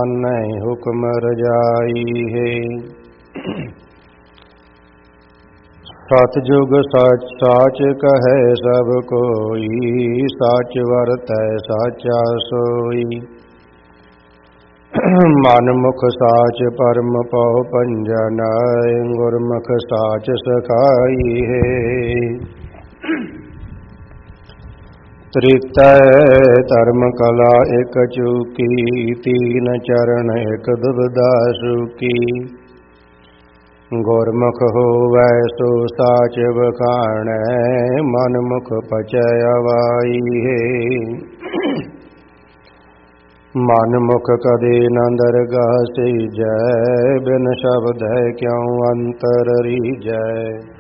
मानै हुक्म रजाई है। सतजुग सच साच कहे सब कोई, साच वरतै साचा सोई। मन मुख साच परम पौ पंजन, गुरमुख साच सखाई है। त्रितै धर्म कला एक चूकी, तीन चरण एक दुबदा सूकी। गुरमुख होवै सो साच बखाणै, मन मुख पचै अवाई है। मन मुख कदे न दरगाह सीजै, बिन शब्द क्यों अंतर रीजै।